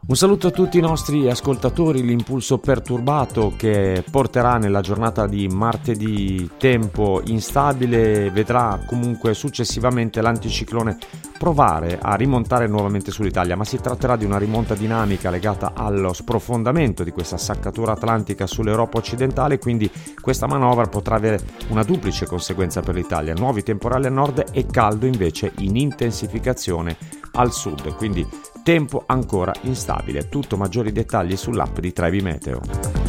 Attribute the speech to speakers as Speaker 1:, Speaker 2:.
Speaker 1: Un saluto a tutti i nostri ascoltatori. L'impulso perturbato che porterà nella giornata di martedì tempo instabile vedrà comunque successivamente l'anticiclone provare a rimontare nuovamente sull'Italia, ma si tratterà di una rimonta dinamica legata allo sprofondamento di questa saccatura atlantica sull'Europa occidentale, quindi questa manovra potrà avere una duplice conseguenza per l'Italia: nuovi temporali a nord e caldo invece in intensificazione al sud, quindi tempo ancora instabile. Tutto maggiori dettagli sull'app di Trebi Meteo.